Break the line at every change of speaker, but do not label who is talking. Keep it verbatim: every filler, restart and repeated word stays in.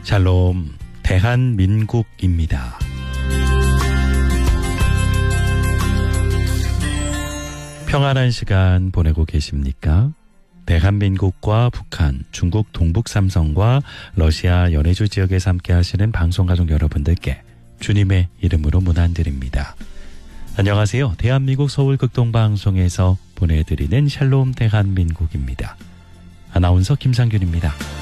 샬롬, 대한민국입니다. 평안한 시간 보내고 계십니까? 대한민국과 북한, 중국 동북 삼성과 러시아 연해주 지역에서 함께 하시는 방송가족 여러분들께 주님의 이름으로 문안드립니다. 안녕하세요. 대한민국 서울 극동방송에서 보내드리는 샬롬 대한민국입니다. 아나운서 김상균입니다.